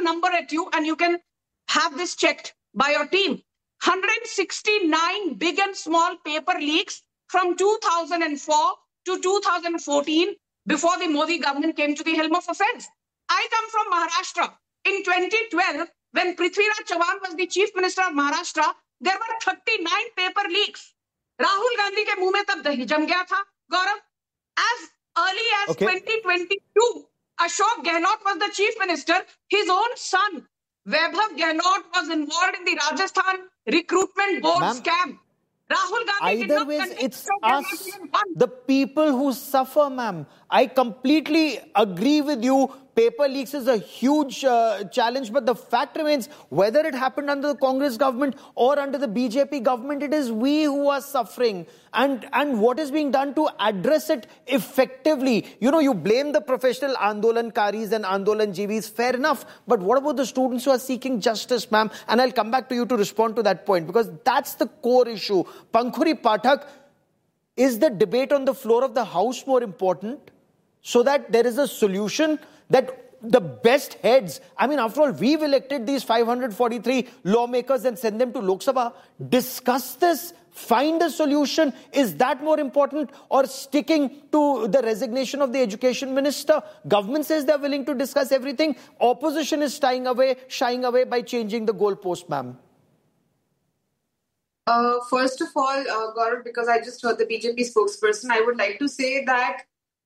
number at you and you can have this checked by your team. 169 big and small paper leaks from 2004 to 2014 before the Modi government came to the helm of affairs. I come from Maharashtra. In 2012, when Prithviraj Chavan was the chief minister of Maharashtra, there were 39 paper leaks. Rahul Gandhi ke muh mein tab dahi jam gaya tha, Gaurav. As early as 2022, Ashok Gehlot was the chief minister. His own son, Vaibhav Gehlot, was involved in the Rajasthan recruitment board scam. Rahul Gandhi either ways, it's us, the people who suffer, ma'am. I completely agree with you. Paper leaks is a huge challenge, but the fact remains, whether it happened under the Congress government or under the BJP government, it is we who are suffering. And what is being done to address it effectively? You know, you blame the professional Andolankaris and Andolanjeevis, fair enough. But what about the students who are seeking justice, ma'am? And I'll come back to you to respond to that point, because that's the core issue. Pankhuri Pathak, is the debate on the floor of the House more important so that there is a solution? That the best heads, I mean, after all, we've elected these 543 lawmakers and sent them to Lok Sabha. Discuss this, find a solution. Is that more important, or sticking to the resignation of the education minister? Government says they're willing to discuss everything. Opposition is shying away by changing the goalpost, ma'am. First of all, Gaurav, because I just heard the BJP spokesperson, I would like to say that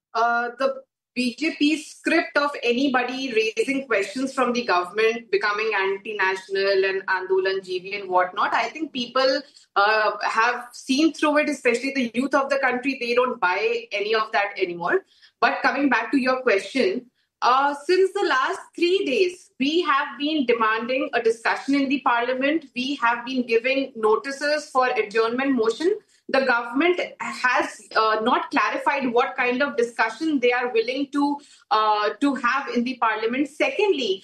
the BJP script of anybody raising questions from the government, becoming anti-national and Andolanjeevi and whatnot, I think people have seen through it, especially the youth of the country. They don't buy any of that anymore. But coming back to your question, since the last 3 days, we have been demanding a discussion in the parliament. We have been giving notices for adjournment motion. The government has not clarified what kind of discussion they are willing to have in the parliament. Secondly,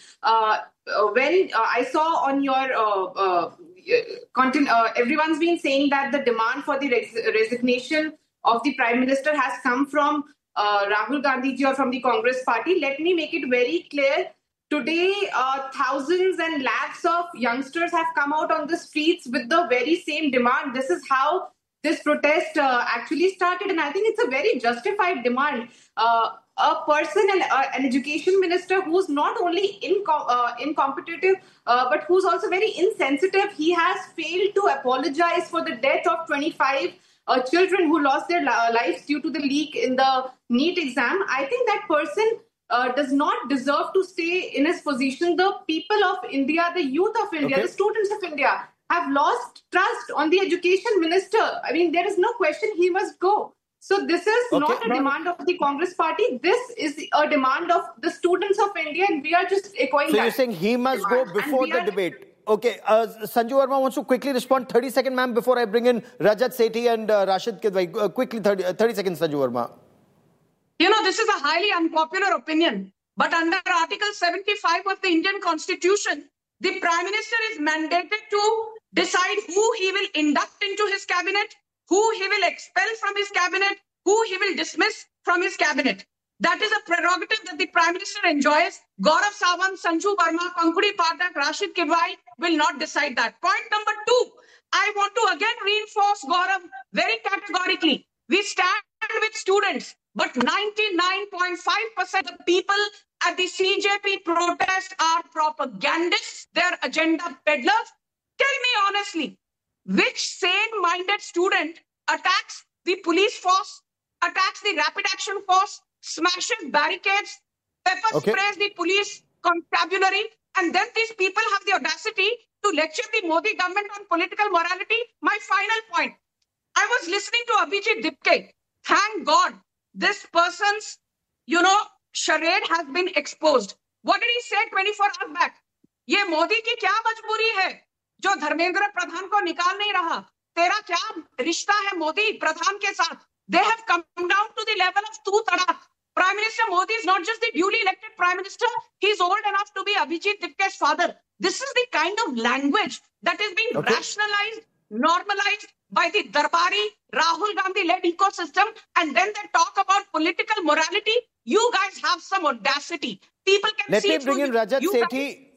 when I saw on your content, everyone's been saying that the demand for the resignation of the Prime Minister has come from Rahul Gandhi ji or from the Congress party. Let me make it very clear. Today, thousands and lakhs of youngsters have come out on the streets with the very same demand. This is how this protest actually started, and I think it's a very justified demand. A person, an education minister who's not only incompetitive, but who's also very insensitive. He has failed to apologize for the death of 25 children who lost their lives due to the leak in the NEET exam. I think that person does not deserve to stay in his position. The people of India, the youth of India, the students of India have lost trust on the education minister. I mean, there is no question he must go. So this is not a demand of the Congress party. This is a demand of the students of India, and we are just echoing that. So you're saying he must go before the debate. Okay, Sanju Verma wants to quickly respond. 30 seconds, ma'am, before I bring in Rajat Sethi and Rashid Kidwai. Quickly, 30 seconds, Sanju Verma. You know, this is a highly unpopular opinion. But under Article 75 of the Indian Constitution, the Prime Minister is mandated to decide who he will induct into his cabinet, who he will expel from his cabinet, who he will dismiss from his cabinet. That is a prerogative that the Prime Minister enjoys. Gaurav Sawant, Sanju Verma, Pankhuri Pathak, Rashid Kidwai will not decide that. Point number 2, I want to again reinforce, Gaurav, very categorically. We stand with students, but 99.5% of the people at the CJP protest are propagandists. They are agenda peddlers. Tell me honestly, which sane-minded student attacks the police force, attacks the rapid action force, smashes barricades, pepper sprays the police constabulary, and then these people have the audacity to lecture the Modi government on political morality? My final point. I was listening to Abhijit Dipke. Thank God this person's, charade has been exposed. What did he say 24 hours back? ये मोदी की क्या मजबूरी है जो धर्मेंद्र प्रधान को निकाल नहीं रहा? तेरा क्या रिश्ता है मोदी प्रधान के साथ? They have come down to the level of tu tadak. Prime Minister Modi is not just the duly elected Prime Minister, he's old enough to be Abhijit Dipke's father. This is the kind of language that is being rationalized, normalized by the Darbari, Rahul Gandhi-led ecosystem, and then they talk about political morality. You guys have some audacity. People can see. Let me bring in Rajat Sethi.